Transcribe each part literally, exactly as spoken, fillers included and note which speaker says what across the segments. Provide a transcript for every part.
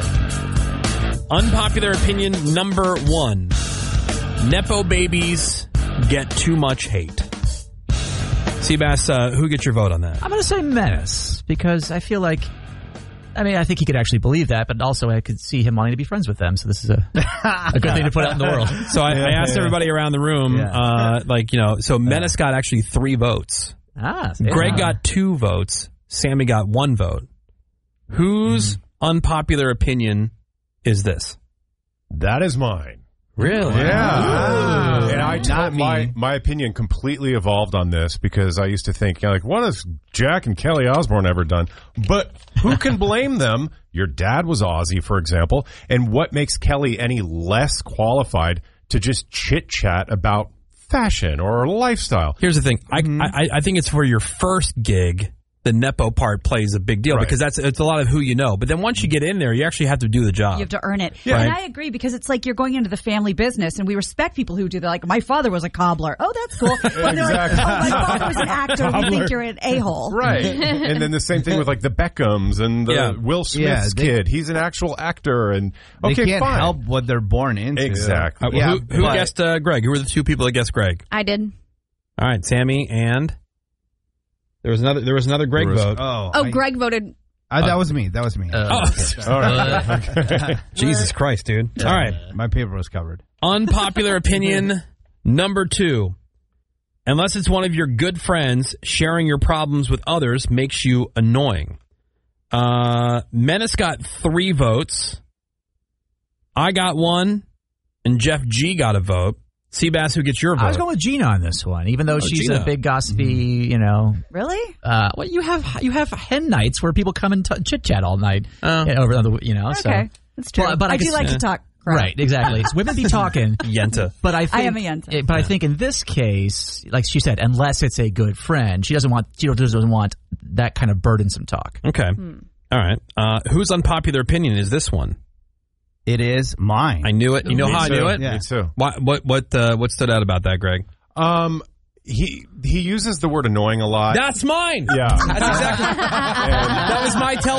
Speaker 1: Unpopular opinion number one. Nepo babies get too much hate. Seabass, uh, who gets your vote on that?
Speaker 2: I'm going to say Menace, because I feel like, I mean, I think he could actually believe that, but also I could see him wanting to be friends with them, so this is a, a good thing to put out in the world.
Speaker 1: So I, I asked everybody around the room,
Speaker 2: Yeah.
Speaker 1: uh, like, you know, so Menace got actually three votes.
Speaker 2: Ah,
Speaker 1: Greg
Speaker 2: yeah.
Speaker 1: got two votes. Sammy got one vote. Whose unpopular opinion is this?
Speaker 3: That is mine.
Speaker 1: Really?
Speaker 3: Yeah.
Speaker 2: Ooh.
Speaker 3: And I
Speaker 2: Not
Speaker 3: t- my
Speaker 2: me.
Speaker 3: my opinion completely evolved on this because I used to think, you know, like, what has Jack and Kelly Osbourne ever done? But who can blame them? Your dad was Ozzy, for example. And what makes Kelly any less qualified to just chit-chat about fashion or lifestyle?
Speaker 1: Here's the thing. I,
Speaker 2: Mm-hmm.
Speaker 1: I I think it's for your first gig. The Nepo part plays a big deal
Speaker 3: Right.
Speaker 1: because that's it's a lot of who you know. But then once you get in there, you actually have to do the job.
Speaker 4: You have to earn it.
Speaker 1: Yeah.
Speaker 4: And
Speaker 1: Right.
Speaker 4: I agree because it's like you're going into the family business and we respect people who do that. Like, my father was a cobbler. Oh, that's cool. But they're like,
Speaker 3: Exactly.
Speaker 4: oh, my father was an actor. We think you're an a-hole.
Speaker 3: Right. And then the same thing with like the Beckhams and the
Speaker 1: Yeah.
Speaker 3: Will Smith's
Speaker 5: Yeah, they-
Speaker 3: kid. He's an actual actor. And
Speaker 5: They
Speaker 3: okay,
Speaker 5: can't
Speaker 3: fine.
Speaker 5: help what they're born into.
Speaker 3: Exactly.
Speaker 1: Uh, well,
Speaker 5: Yeah,
Speaker 1: who who
Speaker 5: but-
Speaker 1: guessed uh, Greg? Who were the two people that guessed Greg?
Speaker 6: I did.
Speaker 1: All right, Sammy and there was another there was another Greg
Speaker 3: There was-
Speaker 1: vote.
Speaker 5: Oh,
Speaker 6: Oh,
Speaker 5: I-
Speaker 6: Greg voted.
Speaker 5: I, that was me. That was me.
Speaker 1: Oh,
Speaker 3: All right.
Speaker 1: Jesus Christ, dude! All right,
Speaker 5: My paper was covered.
Speaker 1: unpopular opinion number two. Unless it's one of your good friends, sharing your problems with others makes you annoying. Uh, Menace got three votes. I got one, and Jeff G got a vote. Seabass, who gets your vote?
Speaker 2: I was going with Gina on this one, even though
Speaker 1: Oh,
Speaker 2: she's
Speaker 1: Gina.
Speaker 2: a big gossipy, you know.
Speaker 4: Really?
Speaker 2: Uh, well, you have you have hen nights where people come and t- chit chat all night
Speaker 1: Oh.
Speaker 2: yeah, over the, you know. So.
Speaker 4: Okay. That's true.
Speaker 2: Well, but I
Speaker 4: I do
Speaker 2: guess-
Speaker 4: like
Speaker 1: yeah.
Speaker 4: to talk crap.
Speaker 2: Right, exactly. It's women be talking.
Speaker 1: Yenta.
Speaker 2: But I think,
Speaker 4: I am a yenta.
Speaker 2: eh, But I think in this case, like she said, unless it's a good friend, she doesn't want she doesn't want that kind of burdensome talk.
Speaker 1: Okay. All right. Uh, whose unpopular opinion is this one?
Speaker 5: It is mine.
Speaker 1: I knew it. You know
Speaker 3: Me
Speaker 1: how I
Speaker 3: too.
Speaker 1: knew it?
Speaker 5: Yeah.
Speaker 3: Me too.
Speaker 1: What what what uh, what stood out about that, Greg?
Speaker 3: Um, he he uses the word annoying a lot.
Speaker 1: That's mine.
Speaker 3: yeah.
Speaker 1: That's exactly. That was my tell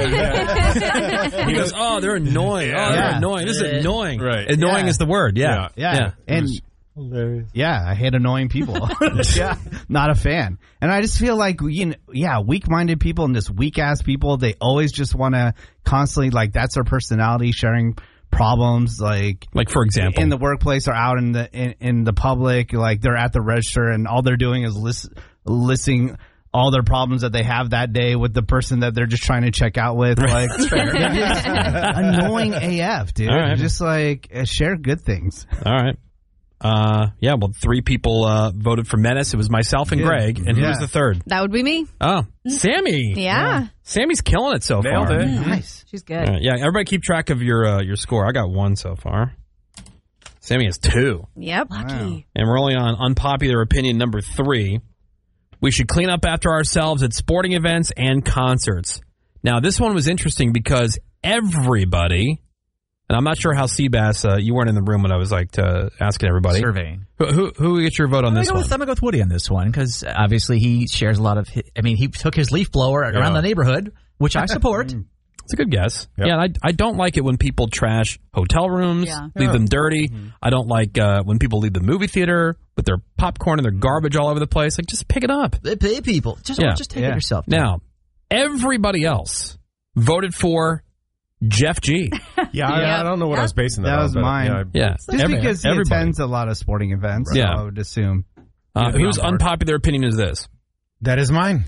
Speaker 1: too. He goes, "Oh, they're annoying. Oh, they're
Speaker 5: Yeah.
Speaker 1: annoying. This is annoying.
Speaker 3: Right.
Speaker 1: Annoying
Speaker 5: Yeah.
Speaker 1: is the word. Yeah.
Speaker 5: yeah. And
Speaker 3: Hilarious.
Speaker 5: yeah, I hate annoying people. yeah. Not a fan. And I just feel like, you know, yeah, weak-minded people and just weak-ass people, they always just want to constantly, like, that's their personality, sharing problems, like,
Speaker 1: Like for example,
Speaker 5: in the workplace or out in the in, in the public, like they're at the register and all they're doing is list, listing all their problems that they have that day with the person that they're just trying to check out with. Like, they're just annoying A F, dude.
Speaker 1: All right.
Speaker 5: Just like uh, share good things.
Speaker 1: all right. Uh, yeah. Well, three people uh, voted for Menace. It was myself and
Speaker 5: Yeah.
Speaker 1: Greg, and who
Speaker 5: Yeah.
Speaker 1: was the third?
Speaker 6: That would be me.
Speaker 1: Oh, Sammy.
Speaker 6: Yeah.
Speaker 1: Sammy's killing it so
Speaker 3: Nailed
Speaker 1: far.
Speaker 3: it.
Speaker 5: Nice.
Speaker 4: She's good.
Speaker 1: All right, yeah, everybody keep track of your uh, your score. I got one so far. Sammy has two.
Speaker 6: Yep.
Speaker 4: Lucky.
Speaker 1: And we're only on unpopular opinion number three. We should clean up after ourselves at sporting events and concerts. Now, this one was interesting because everybody, and I'm not sure how Seabass, uh, you weren't in the room when I was like to asking everybody.
Speaker 2: Surveying.
Speaker 1: Who, who, who gets your vote on
Speaker 2: I'm
Speaker 1: this
Speaker 2: gonna, go
Speaker 1: one?
Speaker 2: with, I'm gonna go with Woody on this one because obviously he shares a lot of. His, I mean, he took his leaf blower around the neighborhood, which I support.
Speaker 1: It's a good guess.
Speaker 3: Yep.
Speaker 1: Yeah, and I, I don't like it when people trash hotel rooms,
Speaker 4: Yeah.
Speaker 1: leave them dirty. I don't like uh, when people leave the movie theater with their popcorn and their garbage all over the place. Like, just pick it up.
Speaker 2: They pay people. Just,
Speaker 1: Yeah.
Speaker 2: just take
Speaker 5: Yeah.
Speaker 2: it yourself.
Speaker 1: Now, everybody else voted for Jeff G.
Speaker 3: Yeah, I,
Speaker 6: Yeah.
Speaker 3: I don't know what I was basing that,
Speaker 5: That
Speaker 3: on.
Speaker 5: was
Speaker 3: but,
Speaker 5: mine.
Speaker 3: yeah, I-
Speaker 1: Yeah,
Speaker 5: Just
Speaker 1: Every-
Speaker 5: because he
Speaker 1: everybody.
Speaker 5: attends a lot of sporting events,
Speaker 1: Yeah.
Speaker 5: so I would assume.
Speaker 1: Uh,
Speaker 5: You'd be
Speaker 1: whose
Speaker 5: on board.
Speaker 1: unpopular opinion is this?
Speaker 7: That is mine.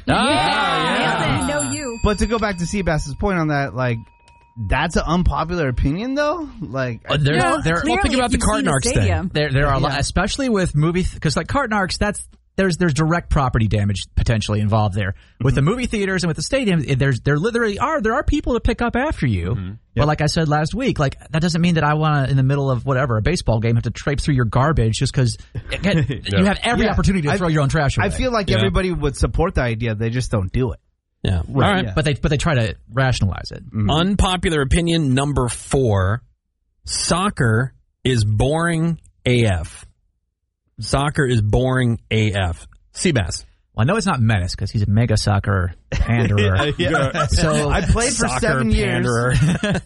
Speaker 1: Ah,
Speaker 4: I know you.
Speaker 5: But to go back to Seabass's point on that, like, that's an unpopular opinion, though. Like,
Speaker 2: Uh, there,
Speaker 4: No,
Speaker 2: there,
Speaker 4: clearly,
Speaker 1: think about
Speaker 4: if
Speaker 1: the
Speaker 4: you've seen
Speaker 1: Cardinarks thing.
Speaker 4: stadium.
Speaker 2: there, there are a lot,
Speaker 4: Yeah.
Speaker 2: especially with movie because like Cardinarks, that's there's there's direct property damage potentially involved there. With the movie theaters and with the stadiums, it- there's there literally are there are people to pick up after you. But like I said last week, like that doesn't mean that I want to in the middle of whatever a baseball game have to traipse through your garbage just because you have every
Speaker 5: Yeah.
Speaker 2: opportunity to
Speaker 5: I-
Speaker 2: throw your own trash away.
Speaker 5: I feel like
Speaker 1: Yeah.
Speaker 5: everybody would support the idea. They just don't do it.
Speaker 1: Yeah. All right.
Speaker 5: yeah.
Speaker 2: but they but they try to rationalize it.
Speaker 1: Unpopular opinion number four. Soccer is boring A F. Soccer is boring A F. Seabass.
Speaker 2: Well, I know it's not Menace because he's a mega soccer panderer.
Speaker 5: Yeah.
Speaker 2: So
Speaker 5: I played for
Speaker 1: Soccer
Speaker 5: seven years.
Speaker 1: panderer.